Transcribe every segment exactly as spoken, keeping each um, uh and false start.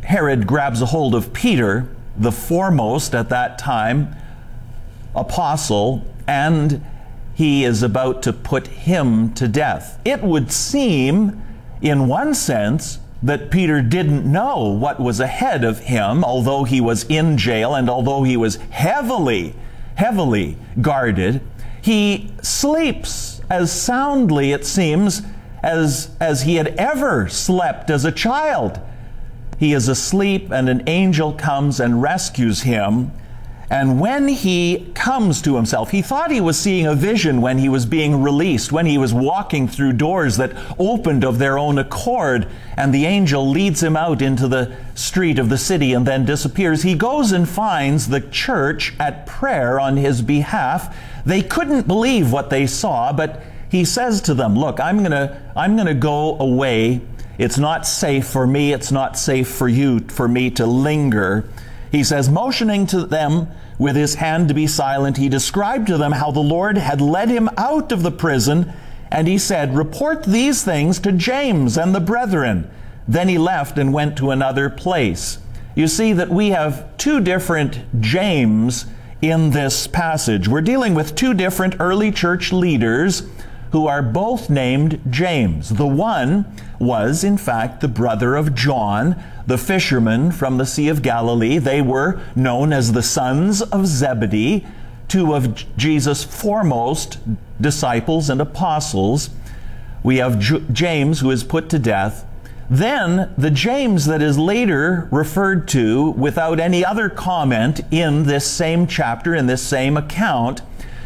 Herod grabs a hold of Peter, the foremost at that time apostle, and he is about to put him to death. It would seem, in one sense, that Peter didn't know what was ahead of him, although he was in jail and although he was heavily, heavily guarded. He sleeps as soundly, it seems, as, as he had ever slept as a child. He is asleep, and an angel comes and rescues him. And when he comes to himself, he thought he was seeing a vision when he was being released, when he was walking through doors that opened of their own accord, and the angel leads him out into the street of the city and then disappears. He goes and finds the church at prayer on his behalf. They couldn't believe what they saw, but he says to them, look, I'm gonna, I'm gonna go away. It's not safe for me, it's not safe for you, for me to linger. He says, motioning to them with his hand to be silent, he described to them how the Lord had led him out of the prison, and he said, report these things to James and the brethren. Then he left and went to another place. You see that we have two different James in this passage. We're dealing with two different early church leaders who are both named James. The one was, in fact, the brother of John, the fisherman from the Sea of Galilee. They were known as the sons of Zebedee, two of Jesus' foremost disciples and apostles. We have J- James, who is put to death. Then the James that is later referred to without any other comment in this same chapter, in this same account,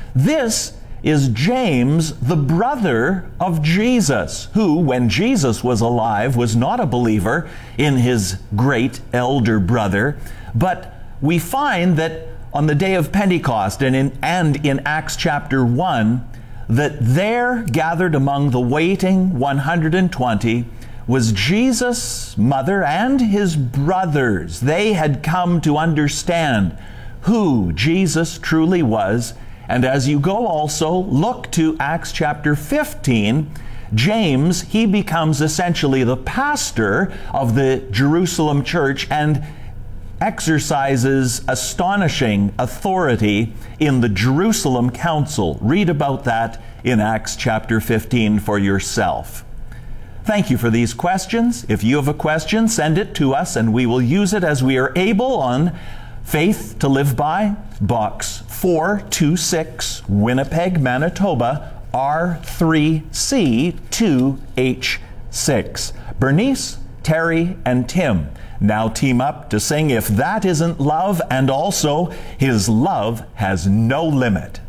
this is James, the brother of Jesus, who, when Jesus was alive, was not a believer in his great elder brother. But we find that on the day of Pentecost and in, and in Acts chapter one, that there gathered among the waiting one hundred twenty was Jesus' mother and his brothers. They had come to understand who Jesus truly was. And as you go also, look to Acts chapter fifteen, James, he becomes essentially the pastor of the Jerusalem church and exercises astonishing authority in the Jerusalem council. Read about that in Acts chapter fifteen for yourself. Thank you for these questions. If you have a question, send it to us and we will use it as we are able on Faith to Live By, Box four two six, Winnipeg, Manitoba, R three C two H six. Bernice, Terry, and Tim now team up to sing If That Isn't Love, and also His Love Has No Limit.